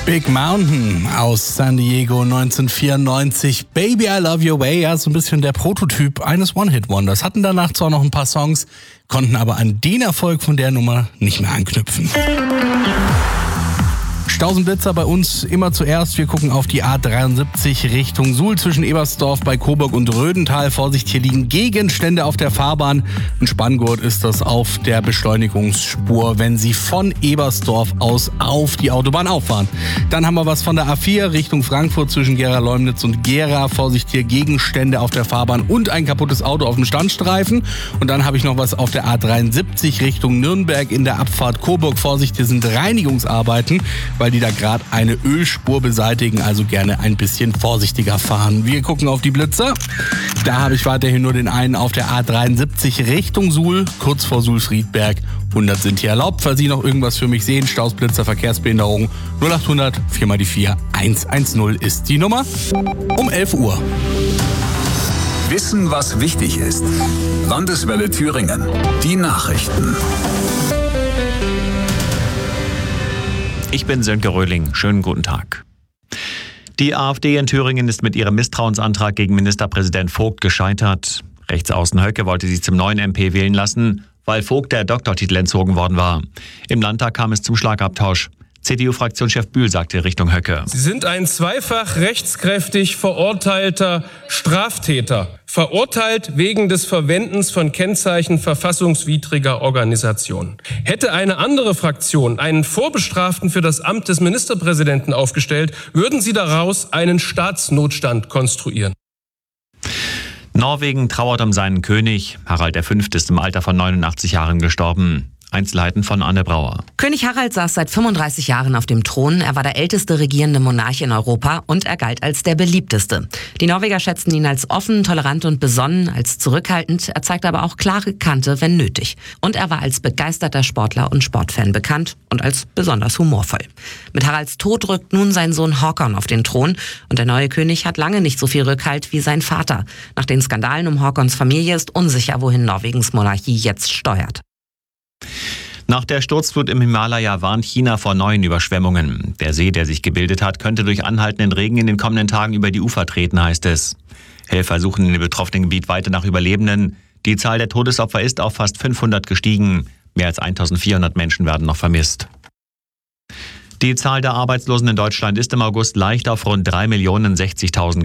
Big Mountain aus San Diego 1994. Baby, I Love Your Way, ja, so ein bisschen der Prototyp eines One-Hit-Wonders. Hatten danach zwar noch ein paar Songs, konnten aber an den Erfolg von der Nummer nicht mehr anknüpfen. Stausenblitzer bei uns immer zuerst. Wir gucken auf die A73 Richtung Suhl zwischen Ebersdorf bei Coburg und Rödental. Vorsicht, hier liegen Gegenstände auf der Fahrbahn. Ein Spanngurt ist das auf der Beschleunigungsspur, wenn Sie von Ebersdorf aus auf die Autobahn auffahren. Dann haben wir was von der A4 Richtung Frankfurt zwischen Gera-Leumnitz und Gera. Vorsicht, hier Gegenstände auf der Fahrbahn und ein kaputtes Auto auf dem Standstreifen. Und dann habe ich noch was auf der A73 Richtung Nürnberg in der Abfahrt Coburg. Vorsicht, hier sind Reinigungsarbeiten, weil die da gerade eine Ölspur beseitigen, also gerne ein bisschen vorsichtiger fahren. Wir gucken auf die Blitzer. Da habe ich weiterhin nur den einen auf der A73 Richtung Suhl, kurz vor Suhl-Friedberg. 100 sind hier erlaubt. Falls Sie noch irgendwas für mich sehen, Stausblitzer, Verkehrsbehinderung, 0800 4 mal die 4 110 ist die Nummer. Um 11 Uhr. Wissen, was wichtig ist. Landeswelle Thüringen. Die Nachrichten. Ich bin Sönke Röhling. Schönen guten Tag. Die AfD in Thüringen ist mit ihrem Misstrauensantrag gegen Ministerpräsident Vogt gescheitert. Rechtsaußen Höcke wollte sie zum neuen MP wählen lassen, weil Vogt der Doktortitel entzogen worden war. Im Landtag kam es zum Schlagabtausch. CDU-Fraktionschef Bühl sagte Richtung Höcke: Sie sind ein zweifach rechtskräftig verurteilter Straftäter. Verurteilt wegen des Verwendens von Kennzeichen verfassungswidriger Organisationen. Hätte eine andere Fraktion einen Vorbestraften für das Amt des Ministerpräsidenten aufgestellt, würden sie daraus einen Staatsnotstand konstruieren. Norwegen trauert um seinen König. Harald V. ist im Alter von 89 Jahren gestorben. Einzelheiten von Anne Brauer. König Harald saß seit 35 Jahren auf dem Thron. Er war der älteste regierende Monarch in Europa und er galt als der beliebteste. Die Norweger schätzten ihn als offen, tolerant und besonnen, als zurückhaltend. Er zeigte aber auch klare Kante, wenn nötig. Und er war als begeisterter Sportler und Sportfan bekannt und als besonders humorvoll. Mit Haralds Tod rückt nun sein Sohn Håkon auf den Thron und der neue König hat lange nicht so viel Rückhalt wie sein Vater. Nach den Skandalen um Håkons Familie ist unsicher, wohin Norwegens Monarchie jetzt steuert. Nach der Sturzflut im Himalaya warnt China vor neuen Überschwemmungen. Der See, der sich gebildet hat, könnte durch anhaltenden Regen in den kommenden Tagen über die Ufer treten, heißt es. Helfer suchen in dem betroffenen Gebiet weiter nach Überlebenden. Die Zahl der Todesopfer ist auf fast 500 gestiegen. Mehr als 1400 Menschen werden noch vermisst. Die Zahl der Arbeitslosen in Deutschland ist im August leicht auf rund 3.060.000